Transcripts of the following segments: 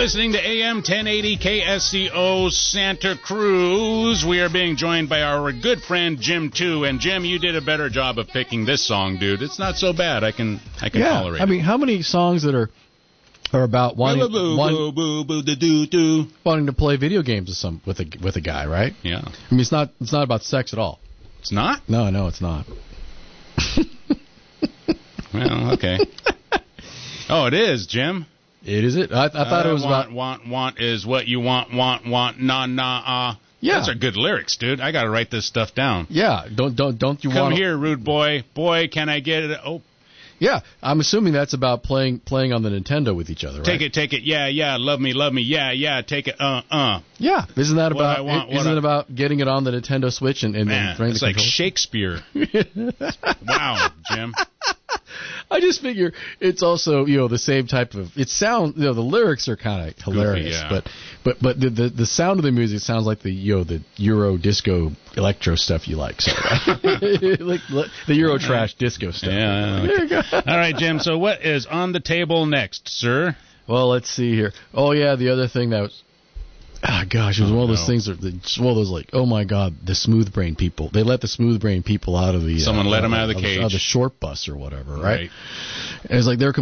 listening to AM 1080 KSCO Santa Cruz. We are being joined by our good friend Jim too. And Jim, you did a better job of picking this song, dude. It's not so bad. I can tolerate it. I mean, how many songs that are about wanting to play video games with a guy, right? Yeah. I mean, it's not about sex at all. It's not? No, it's not. Well, okay. Oh, it is, Jim. It is it? I thought it was about... Want is what you want, nah. Yeah. Those are good lyrics, dude. I got to write this stuff down. Yeah, don't you want... Come here, rude boy. Boy, can I get it? Oh. Yeah, I'm assuming that's about playing on the Nintendo with each other, right? Take it. Yeah. Love me. Yeah. Take it. Yeah, isn't that about? Isn't it about getting it on the Nintendo Switch and man, throwing it's the like controller? Shakespeare. Wow, Jim. I just figure it's also the same type of the lyrics are kind of hilarious, goofy, yeah. but the sound of the music sounds like the Euro disco electro stuff you like, so like the Euro trash disco stuff. Yeah. There you go. All right, Jim. So what is on the table next, sir? Well, let's see here. Oh yeah, the other thing that was. Ah, gosh, it was one of those things. It's one of those like, oh my God, the smooth brain people. They let the smooth brain people out of the. Someone let them out of the cage. Of the short bus or whatever, right? And it's like they're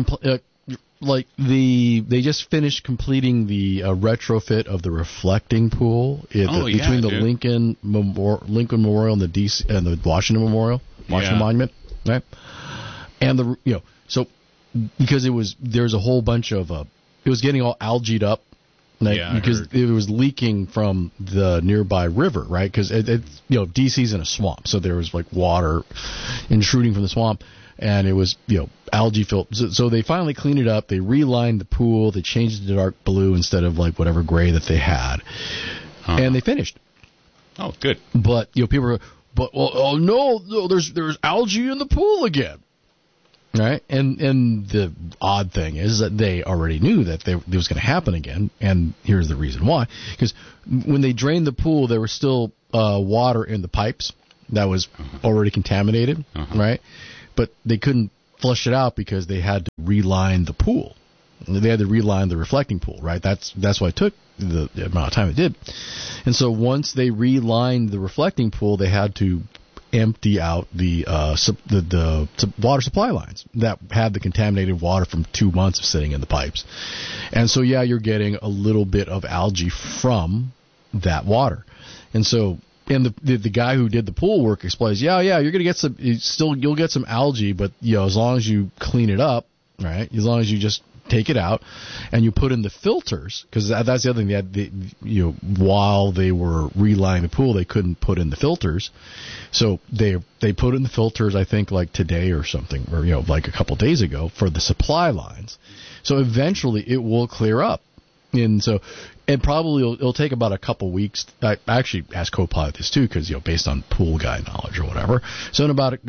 they just finished completing the retrofit of the reflecting pool between the Lincoln Memorial and the DC and the Washington Monument, right? And so because there's a whole bunch of it was getting all algaed up. Because it was leaking from the nearby river, right? Because DC's in a swamp, so there was like water intruding from the swamp, and it was algae filled. So they finally cleaned it up. They relined the pool. They changed it to dark blue instead of like whatever gray that they had, and they finished. Oh, good. But people were, no, there's algae in the pool again. Right, and the odd thing is that they already knew that it was going to happen again, and here's the reason why. Because when they drained the pool, there was still water in the pipes that was already contaminated, right? But they couldn't flush it out because they had to reline the pool. They had to reline the reflecting pool, right? That's why it took the amount of time it did. And so once they relined the reflecting pool, they had to empty out the water supply lines that had the contaminated water from 2 months of sitting in the pipes. And so, you're getting a little bit of algae from that water. And so, and the guy who did the pool work explains, you're going to get you'll get some algae, but, as long as you clean it up, right, as long as you just take it out and you put in the filters, because that's the other thing. They had while they were relining the pool, they couldn't put in the filters, so they put in the filters, I think like today or something, or like a couple days ago, for the supply lines. So eventually it will clear up, and so it probably it'll take about a couple weeks. I actually asked Copilot this too, because based on pool guy knowledge or whatever. So in about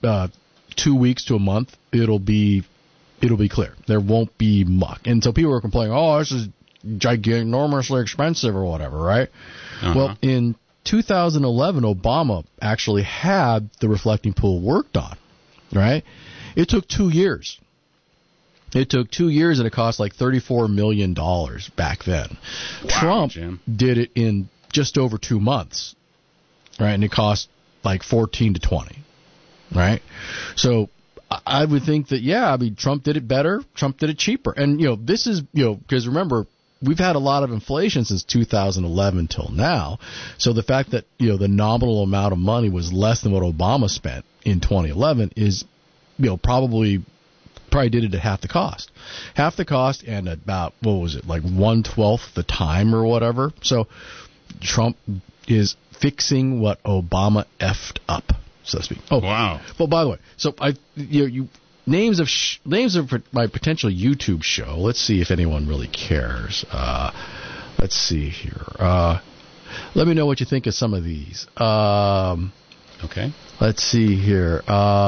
2 weeks to a month, it'll be clear. There won't be muck. And so people are complaining, this is enormously expensive or whatever, right? Well, in 2011, Obama actually had the reflecting pool worked on, right? It took 2 years. It took 2 years, and it cost like $34 million back then. Wow, Trump Jim. did it in just over 2 months, right? And it cost like 14 to 20, right? So I would think that, Trump did it better. Trump did it cheaper. And, this is, because remember, we've had a lot of inflation since 2011 till now. So the fact that, the nominal amount of money was less than what Obama spent in 2011 is, probably did it at half the cost. Half the cost and about, what was it, like 1/12 the time or whatever. So Trump is fixing what Obama effed up, so to speak. Oh, wow. Well, by the way, so names of my potential YouTube show. Let's see if anyone really cares. Let's see here. Let me know what you think of some of these. Okay. Let's see here.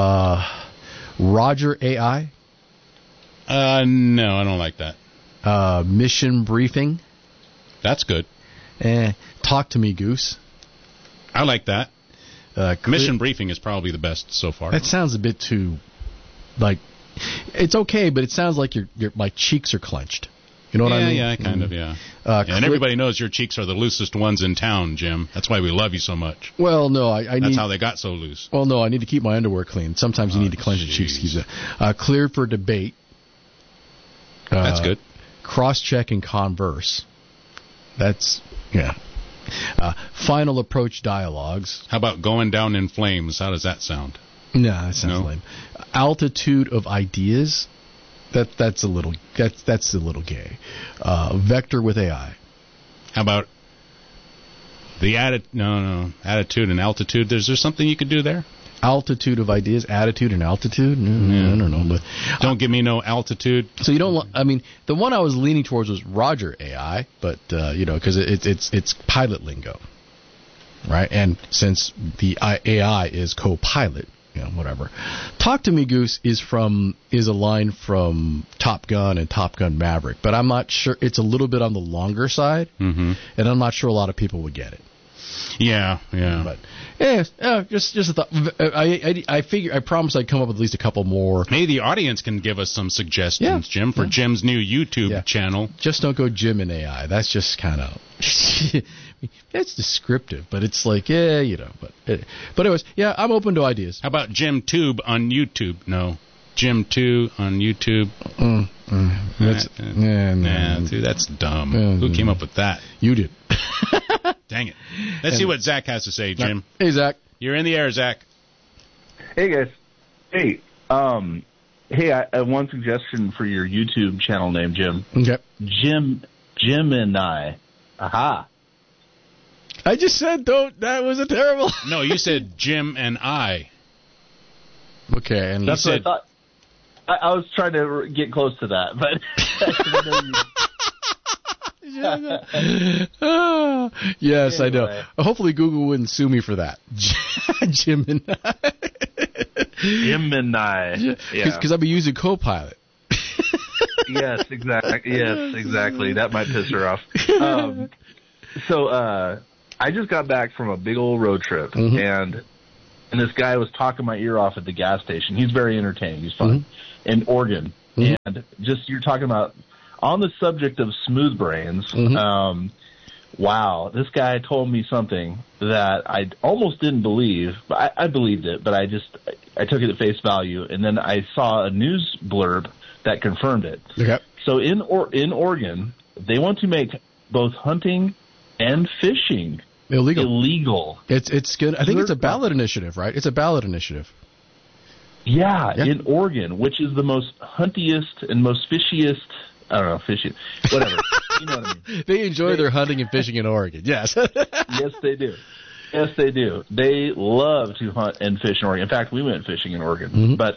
Roger AI. No, I don't like that. Mission Briefing. That's good. Talk to me, Goose. I like that. Mission Briefing is probably the best so far. That sounds a bit too, it's okay, but it sounds like my cheeks are clenched. You know what I mean? Yeah, kind of, yeah. And everybody knows your cheeks are the loosest ones in town, Jim. That's why we love you so much. Well, no, I need... That's how they got so loose. Well, no, I need to keep my underwear clean. Sometimes you need to cleanse your cheeks. Cleared for debate. That's good. Cross-check and converse. That's, yeah. Final approach dialogues. How about going down in flames? How does that sound? No, that sounds lame. Altitude of ideas. That's a little gay. Vector with AI. How about the attitude and altitude? Is there something you could do there? Altitude of ideas, attitude and altitude. I don't know, but don't give me no altitude. So you don't. I mean, the one I was leaning towards was Roger AI, but because it's pilot lingo, right? And since the AI is co-pilot. Whatever. Talk to Me Goose is a line from Top Gun and Top Gun Maverick, but I'm not sure. It's a little bit on the longer side, and I'm not sure a lot of people would get it. Yeah. But just a thought. I promise I'd come up with at least a couple more. Maybe the audience can give us some suggestions, Jim, for Jim's new YouTube channel. Just don't go Jim and AI. That's just kind of. It's descriptive, but it's like, But anyways, I'm open to ideas. How about Jim Tube on YouTube? No. Jim 2 on YouTube. Dude, that's dumb. Who came up with that? You did. Dang it. Let's see what Zach has to say, Jim. Hey, Zach. You're in the air, Zach. Hey, guys. Hey, I have one suggestion for your YouTube channel name, Jim. Okay. Jim and I. Aha. I just said don't. That was a terrible. No, you said Jim and I. Okay, and that's what I thought. I was trying to get close to that, but yes, anyway. I know. Hopefully, Google wouldn't sue me for that. Jim and I. Jim and I. Because I'll be using Copilot. Yes, exactly. That might piss her off. So I just got back from a big old road trip, and this guy was talking my ear off at the gas station. He's very entertaining. He's fun. In Oregon. And just you're talking about on the subject of smooth brains. Wow, this guy told me something that I almost didn't believe. But I believed it, but I took it at face value, and then I saw a news blurb that confirmed it. Okay. So in Oregon, they want to make both hunting and fishing illegal. It's good. I think it's a ballot initiative, right? It's a ballot initiative. Yeah, in Oregon, which is the most huntiest and most fishiest. I don't know, fishy, whatever. You know what I mean? They enjoy their hunting and fishing in Oregon. Yes. Yes, they do. Yes, they do. They love to hunt and fish in Oregon. In fact, we went fishing in Oregon. But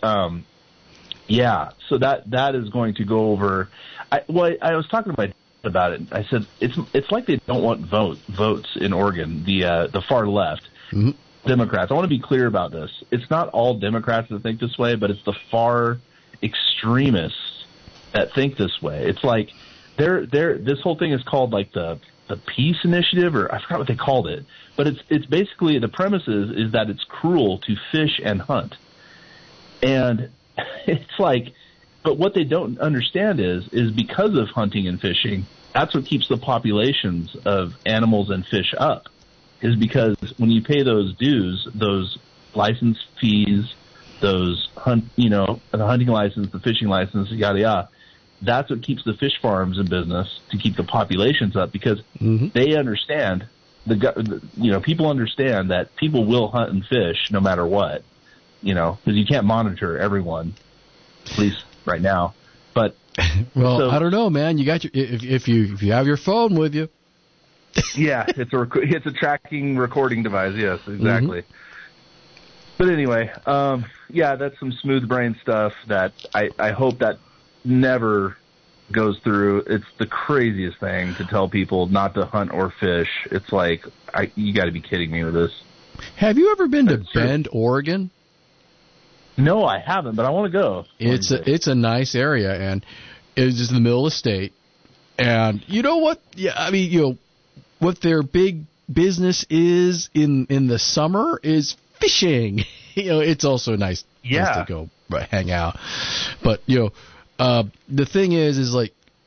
so that is going to go over. I was talking to my dad about it. I said it's like they don't want votes in Oregon. The far left. Democrats. I want to be clear about this. It's not all Democrats that think this way, but it's the far extremists that think this way. It's like this whole thing is called like the Peace Initiative, or I forgot what they called it. But it's basically the premise is that it's cruel to fish and hunt. And it's like, but what they don't understand is because of hunting and fishing, that's what keeps the populations of animals and fish up. Is because when you pay those dues, those license fees, those the hunting license, the fishing license, yada yada, that's what keeps the fish farms in business to keep the populations up. Because they understand people understand that people will hunt and fish no matter what, because you can't monitor everyone, at least right now. But I don't know, man. You got if you have your phone with you. Yeah, it's a tracking recording device. Yes, exactly. But anyway, that's some smooth brain stuff that I hope that never goes through. It's the craziest thing to tell people not to hunt or fish. It's like you got to be kidding me with this. Have you ever been to Bend, Oregon? No, I haven't, but I want to go. It's a nice area, and it's just in the middle of the state. And you know what? Yeah, I mean, what their big business is in the summer is fishing. It's also a nice place to go hang out. But the thing is like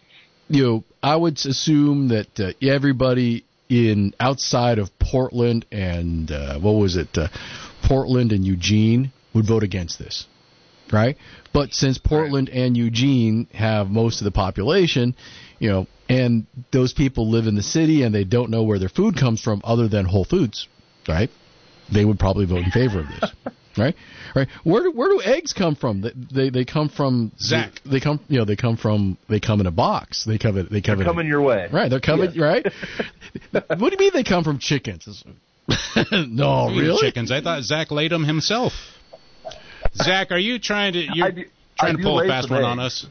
I would assume that everybody outside of Portland and Portland and Eugene would vote against this, right? But since Portland and Eugene have most of the population, and those people live in the city and they don't know where their food comes from other than Whole Foods, right? They would probably vote in favor of this, right? Right? Where do eggs come from? They come from Zach. They come in a box. They're coming your way. Right? They're coming right. What do you mean they come from chickens? No, really? Chickens. I thought Zach laid them himself. Zach, are you trying to pull a fast one on us?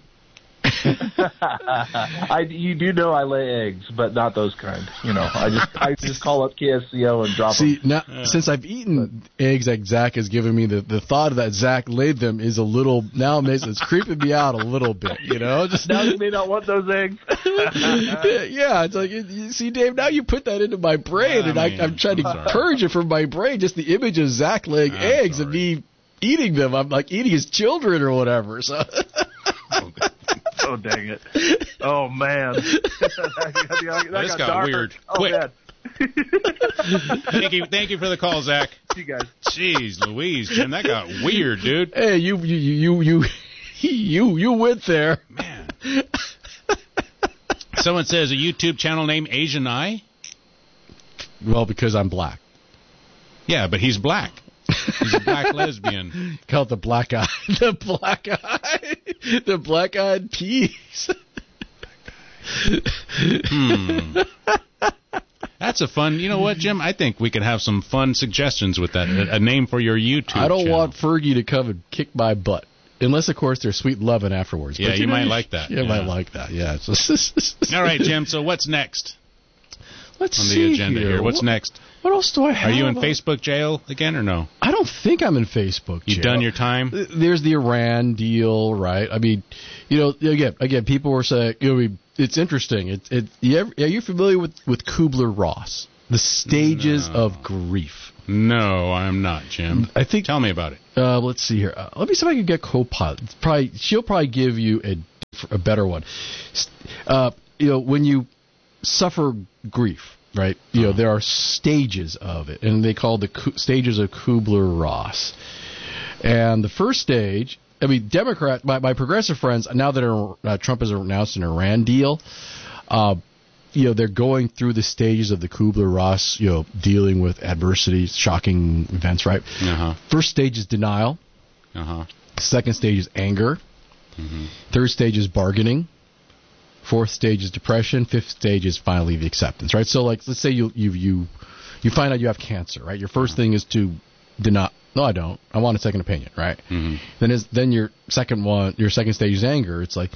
You do know I lay eggs, but not those kind. I just call up KSCO and drop them. See, now, since I've eaten eggs that Zach has given me, the thought of that Zach laid them is a little, now it's creeping me out a little bit, Just now you may not want those eggs. Yeah, it's like, see, Dave, now you put that into my brain, and I'm trying to purge it from my brain, just the image of Zach laying eggs and me eating them. I'm like eating his children or whatever, so... Oh, dang it. Oh, man. That got dark. weird. Oh, Quick. man. Thank you for the call, Zach. See you guys. Jeez Louise, Jim, that got weird, dude. Hey, you went there. Man. Someone says a YouTube channel named Asian Eye? Well, because I'm black. Yeah, but he's black. He's a black lesbian. Call it the black eye. The black eye. The black-eyed peas. That's a fun... You know what, Jim? I think we could have some fun suggestions with that. A name for your YouTube I don't channel. want Fergie to come and kick my butt. Unless, of course, there's sweet loving afterwards. Yeah, but you might like that. You might like that, yeah. All right, Jim, so what's next? Let's on see the agenda here. What's next? What else do I have? Are you in Facebook jail again or no? I don't think I'm in Facebook jail. You've done your time? There's the Iran deal, right? I mean, again, people were saying, it's interesting. Are you familiar with Kubler-Ross? The stages of grief. No, I'm not, Jim. Tell me about it. Let's see here. Let me see if I can get Copilot. She'll probably give you a better one. When you suffer grief, right? There are stages of it, and they call the stages of Kubler-Ross. And the first stage, my progressive friends, now that Trump has announced an Iran deal, they're going through the stages of the Kubler-Ross, dealing with adversity, shocking events, right? Uh-huh. First stage is denial. Uh-huh. Second stage is anger. Mm-hmm. Third stage is bargaining. Fourth stage is depression. Fifth stage is finally the acceptance, right? So, let's say you find out you have cancer, right? Your first thing is to deny. No, I don't. I want a second opinion, right? Mm-hmm. Then your second stage is anger. It's like,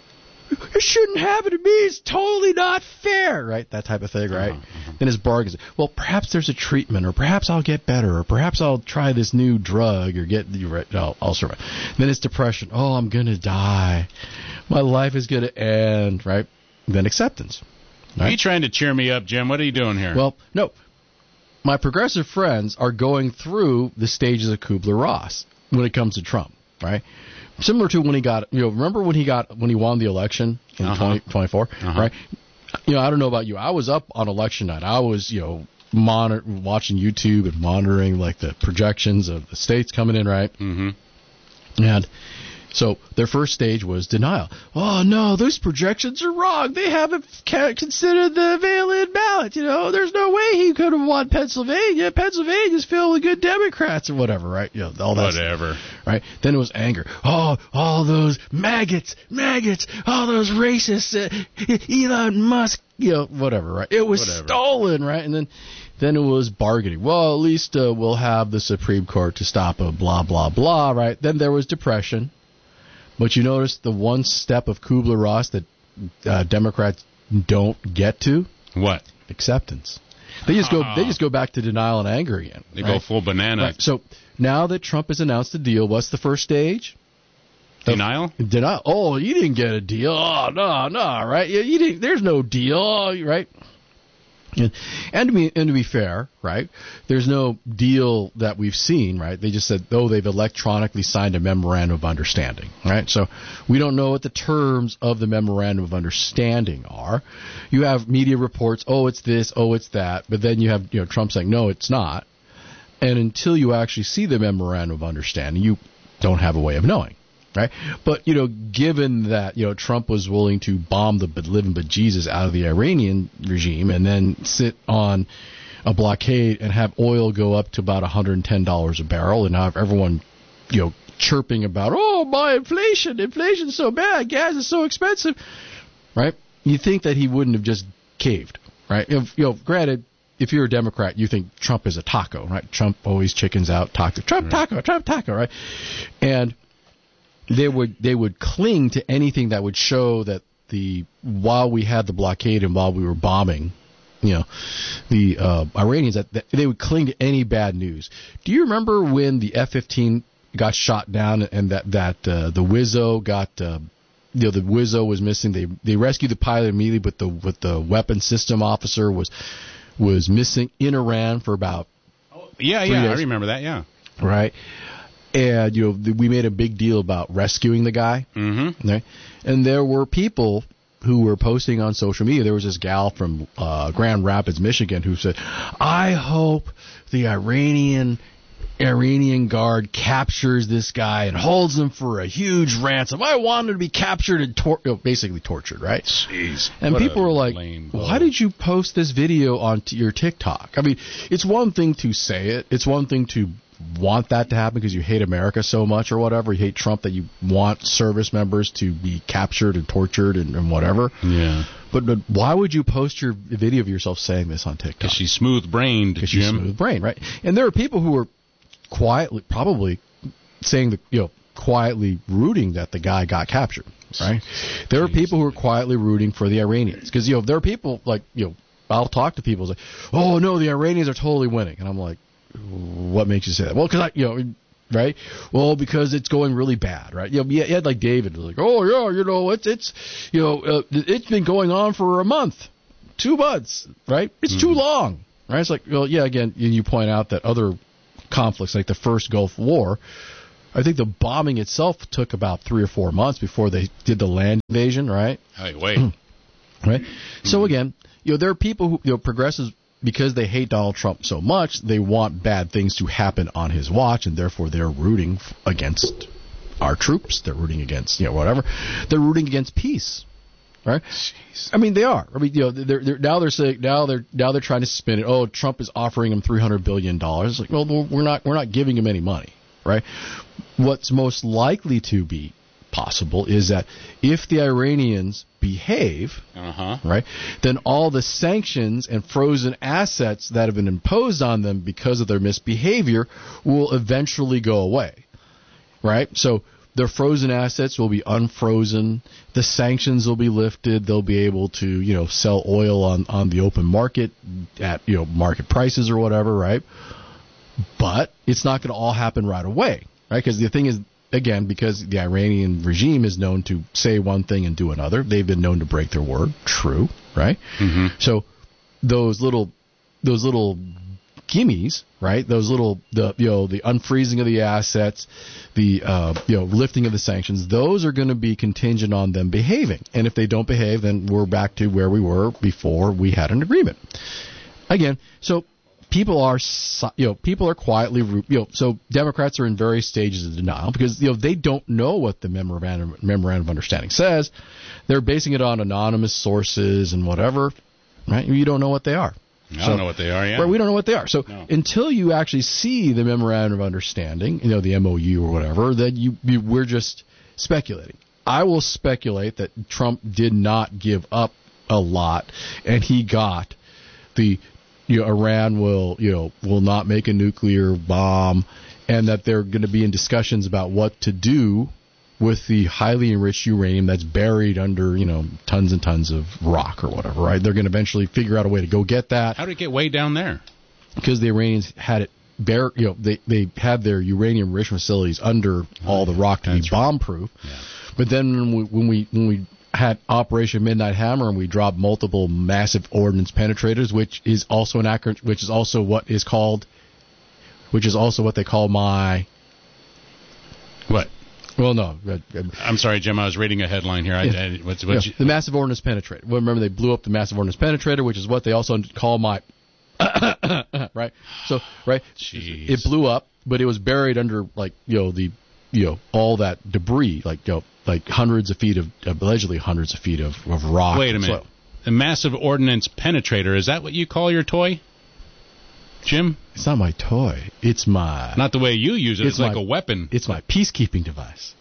it shouldn't happen to me. It's totally not fair, right? That type of thing, right? Uh-huh. Then his bargains. Well, perhaps there's a treatment, or perhaps I'll get better, or perhaps I'll try this new drug, or I'll survive. Then it's depression. Oh, I'm gonna die. My life is gonna end, right? Then acceptance. Right? Are you trying to cheer me up, Jim? What are you doing here? Well, no. My progressive friends are going through the stages of Kubler-Ross when it comes to Trump, right? Similar to when he got, remember when he won the election in 2024, right? I don't know about you. I was up on election night. I was, watching YouTube and monitoring the projections of the states coming in, right? Mm-hmm. And so their first stage was denial. Oh, no, those projections are wrong. They haven't considered the mail-in ballot. There's no way he could have won Pennsylvania. Pennsylvania's filled with good Democrats or whatever, right? All that whatever. Stuff, right? Then it was anger. Oh, all those maggots, all those racists, Elon Musk, whatever, right? It was stolen, right? And then it was bargaining. Well, at least we'll have the Supreme Court to stop a blah, blah, blah, right? Then there was depression. But you notice the one step of Kubler-Ross that Democrats don't get to? What? Acceptance. They just go back to denial and anger again. They go full banana. Right. So now that Trump has announced the deal, what's the first stage? Denial? Denial. Oh, you didn't get a deal. Oh, no, right? You didn't. There's no deal, right? And to be fair, right, there's no deal that we've seen, right? They just said, they've electronically signed a memorandum of understanding, right? So we don't know what the terms of the memorandum of understanding are. You have media reports, it's this, it's that, but then you have Trump saying, no, it's not. And until you actually see the memorandum of understanding, you don't have a way of knowing. Right, but given that Trump was willing to bomb the living bejesus out of the Iranian regime and then sit on a blockade and have oil go up to about $110 a barrel, and have everyone chirping about my inflation's so bad, gas is so expensive, right? You think that he wouldn't have just caved, right? Granted, if you're a Democrat, you think Trump is a taco, right? Trump always chickens out, Trump taco, right? And they would cling to anything that would show that while we had the blockade and while we were bombing, the Iranians, that they would cling to any bad news. Do you remember when the F-15 got shot down and that the Wizzo got the Wizzo was missing? They rescued the pilot immediately, but the weapon system officer was missing in Iran for about 3 days. I remember that. Yeah, right. And we made a big deal about rescuing the guy. Mm-hmm. Right? And there were people who were posting on social media. There was this gal from Grand Rapids, Michigan, who said, "I hope the Iranian guard captures this guy and holds him for a huge ransom. I want him to be captured and basically tortured." Right? Jeez. And people were like, "Why did you post this video on your TikTok?" I mean, it's one thing to say it. It's one thing to want that to happen because you hate America so much or whatever. You hate Trump that you want service members to be captured and tortured and whatever. Yeah. But why would you post your video of yourself saying this on TikTok? Because she's smooth-brained, Jim. She's smooth-brained, right? And there are people who are quietly, probably saying quietly rooting that the guy got captured, right? There are people who are quietly rooting for the Iranians because there are people like I'll talk to people like, "Oh no, the Iranians are totally winning," and I'm like, what makes you say that? Well, because right? Well, because it's going really bad, right? You had like David was like, it's been going on for a month, 2 months, right? It's too long, right? It's like, well, yeah. Again, you point out that other conflicts, like the first Gulf War, I think the bombing itself took about 3 or 4 months before they did the land invasion, right? Hey, wait, right? So again, there are people who progressives. Because they hate Donald Trump so much, they want bad things to happen on his watch, and therefore they're rooting against our troops. They're rooting against, whatever. They're rooting against peace, right? Jeez. I mean, they are. I mean, they're saying now they're trying to spin it. Oh, Trump is offering him $300 billion. It's like, well, we're not giving him any money, right? What's most likely to be possible is that if the Iranians behave, right, then all the sanctions and frozen assets that have been imposed on them because of their misbehavior will eventually go away, right? So their frozen assets will be unfrozen. The sanctions will be lifted. They'll be able to, sell oil on the open market at, market prices or whatever, right? But it's not going to all happen right away, right? Because the thing is, again, because the Iranian regime is known to say one thing and do another, they've been known to break their word. True, right? Mm-hmm. So those little gimmies, right? The unfreezing of the assets, the lifting of the sanctions, those are going to be contingent on them behaving. And if they don't behave, then we're back to where we were before we had an agreement. Again, so people are quietly, so Democrats are in various stages of denial because, they don't know what the memorandum of understanding says. They're basing it on anonymous sources and whatever, right? You don't know what they are. I don't know what they are, yeah. Right, we don't know what they are. So until you actually see the memorandum of understanding, the MOU or whatever, then we're just speculating. I will speculate that Trump did not give up a lot and he got the Iran will not make a nuclear bomb, and that they're going to be in discussions about what to do with the highly enriched uranium that's buried under tons and tons of rock or whatever. Right? They're going to eventually figure out a way to go get that. How did it get way down there? Because the Iranians had it buried. They had their uranium enrichment facilities under all the rock to be bomb proof. Yeah. But then when we had Operation Midnight Hammer, and we dropped multiple massive ordnance penetrators, which is also what they call my. What? Well, no. I'm sorry, Jim. I was reading a headline here. The massive ordnance penetrator. Well, remember, they blew up the massive ordnance penetrator, which is what they also call my. Right. So Jeez. It blew up, but it was buried under all that debris, like hundreds of feet of rock. Wait a minute. A massive ordnance penetrator. Is that what you call your toy, Jim? It's not my toy. It's my... Not the way you use it. It's like a weapon. It's my peacekeeping device.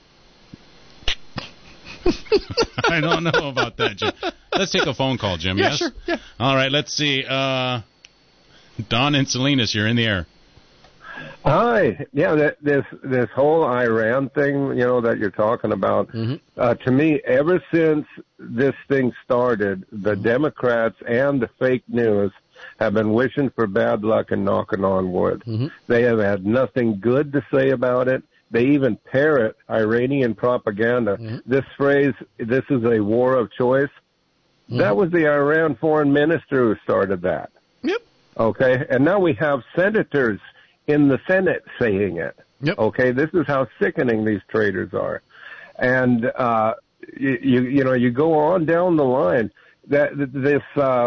I don't know about that, Jim. Let's take a phone call, Jim. Yeah, yes? sure. Yeah. All right, let's see. Don and Salinas, you're in the air. Hi. Yeah, this whole Iran thing, that you're talking about, to me, ever since this thing started, the Democrats and the fake news have been wishing for bad luck and knocking on wood. They have had nothing good to say about it. They even parrot Iranian propaganda. This phrase, this is a war of choice, that was the Iran foreign minister who started that. Yep. Okay, and now we have senators in the Senate saying it. Yep. Okay, this is how sickening these traitors are. And you go on down the line. The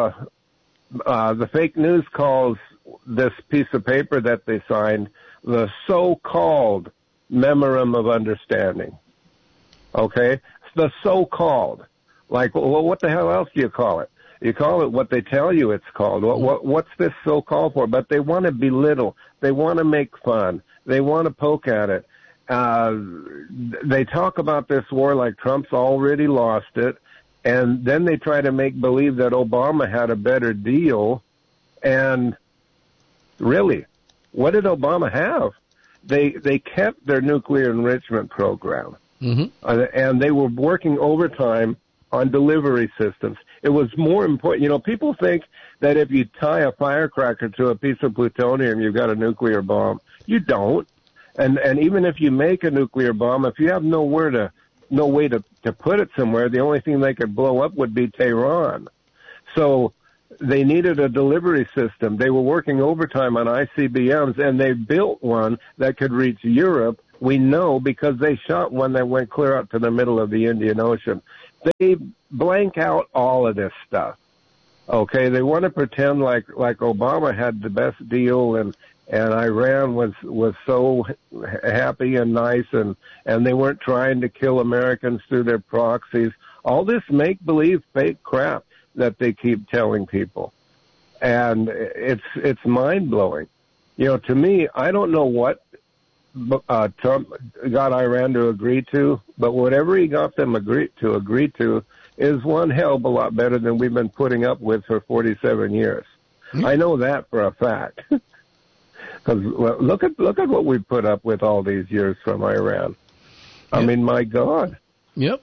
fake news calls this piece of paper that they signed the so-called Memorandum of Understanding. Okay, it's the so-called. Like, well, what the hell else do you call it? You call it what they tell you it's called. What's this so-called for? But they want to belittle. They want to make fun. They want to poke at it. They talk about this war like Trump's already lost it, and then they try to make believe that Obama had a better deal. And really, what did Obama have? They kept their nuclear enrichment program, and they were working overtime on delivery systems. It was more important. People think that if you tie a firecracker to a piece of plutonium, you've got a nuclear bomb. You don't. And even if you make a nuclear bomb, if you have no way to put it somewhere, the only thing they could blow up would be Tehran. So they needed a delivery system. They were working overtime on ICBMs, and they built one that could reach Europe. We know because they shot one that went clear out to the middle of the Indian Ocean. They blank out all of this stuff. Okay, they want to pretend like Obama had the best deal and Iran was so happy and nice and they weren't trying to kill Americans through their proxies. All this make-believe fake crap that they keep telling people. And it's mind-blowing. To me, I don't know what Trump got Iran to agree to, but whatever he got them agree to is one hell of a lot better than we've been putting up with for 47 years. I know that for a fact. Because look at what we've put up with all these years from Iran. I mean, my God. Yep.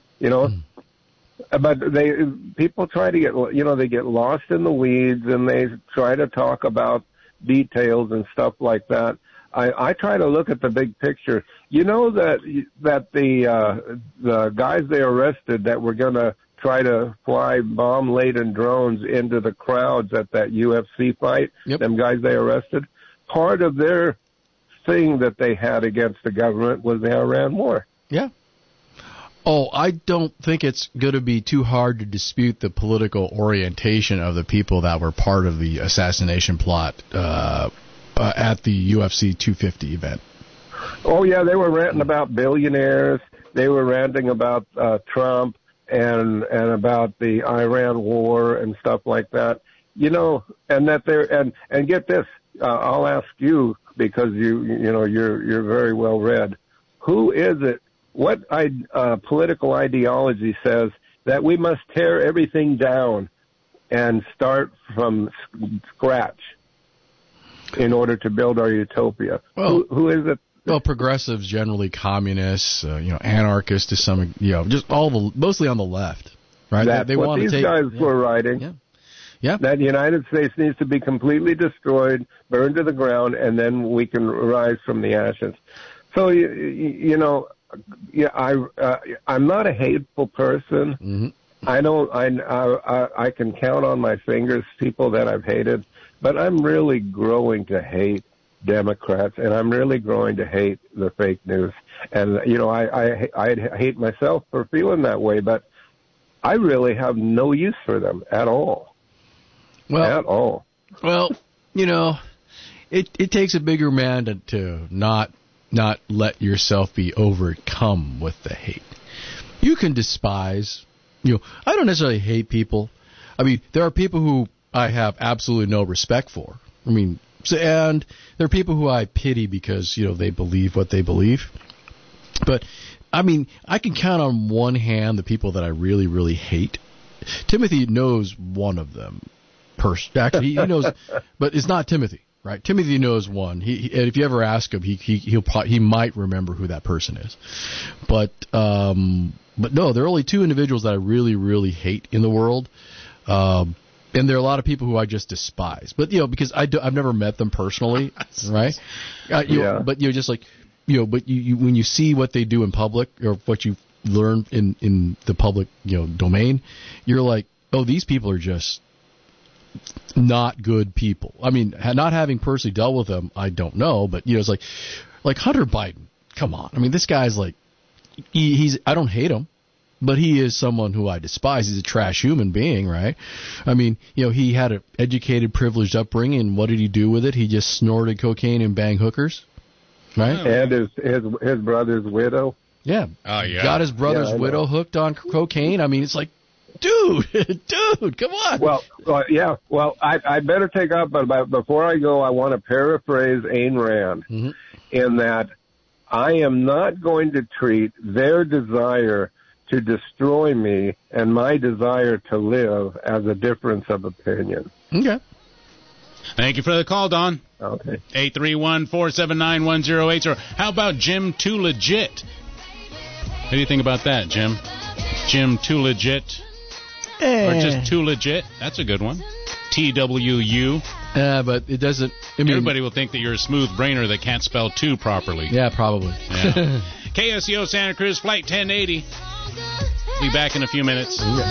But people try to get, they get lost in the weeds and they try to talk about details and stuff like that. I try to look at the big picture. That the guys they arrested that were going to try to fly bomb-laden drones into the crowds at that UFC fight, them guys they arrested, part of their thing that they had against the government was the Iran war. Yeah. Oh, I don't think it's going to be too hard to dispute the political orientation of the people that were part of the assassination plot at the UFC 250 event. Oh, yeah, they were ranting about billionaires. They were ranting about Trump and about the Iran war and stuff like that. And that they're and get this. I'll ask you because you're very well read. Who is it? What political ideology says that we must tear everything down and start from scratch in order to build our utopia? Well, who is it? Well, progressives, generally communists, anarchists to some, just mostly on the left, right? That's they what want these to take, guys were writing. Yeah. That the United States needs to be completely destroyed, burned to the ground, and then we can rise from the ashes. So, I'm not a hateful person, I don't. I can count on my fingers people that I've hated, but I'm really growing to hate Democrats, and I'm really growing to hate the fake news. And I hate myself for feeling that way, but I really have no use for them at all. At all. Well, it takes a bigger man to not let yourself be overcome with the hate. You can despise. I don't necessarily hate people. I mean, there are people who I have absolutely no respect for. I mean, and there are people who I pity because, they believe what they believe. But, I mean, I can count on one hand the people that I really, really hate. Timothy knows one of them. Actually, he knows, but it's not Timothy, right? Timothy knows one. And if you ever ask him, he might remember who that person is. But no, there are only two individuals that I really, really hate in the world. And there are a lot of people who I just despise. But, because I've never met them personally, right? But, just like, but you when you see what they do in public or what you learn in the public, domain, you're like, oh, these people are just not good people. I mean, not having personally dealt with them, I don't know, but it's like Hunter Biden. Come on, I mean, this guy's like, he's I don't hate him, but he is someone who I despise. He's a trash human being, right? I mean, he had an educated, privileged upbringing. What did he do with it? He just snorted cocaine and banged hookers, right? And his brother's widow. Yeah. Oh yeah. Got his brother's widow hooked on cocaine. I mean, it's like, dude, come on. Well, I better take up, but before I go, I want to paraphrase Ayn Rand in that I am not going to treat their desire to destroy me and my desire to live as a difference of opinion. Okay. Thank you for the call, Don. Okay. 831-479-1080. Or how about Jim Too Legit? What do you think about that, Jim? Jim Too Legit? Or just Too Legit? That's a good one. TWU. But it doesn't. I mean, everybody will think that you're a smooth brainer that can't spell two properly. Yeah, probably. Yeah. KSCO Santa Cruz, Flight 1080. Be back in a few minutes.